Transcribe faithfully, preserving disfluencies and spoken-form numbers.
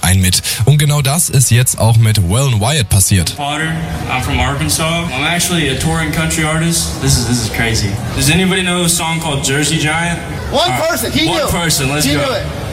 einen mit. Und genau das ist jetzt auch mit Waylon Wyatt passiert. Potter, I'm from Arkansas. I'm actually a touring country artist. This is this is crazy. Does anybody know a song called Jersey Giant? One person, he One knew. person, let's he go. Knew it.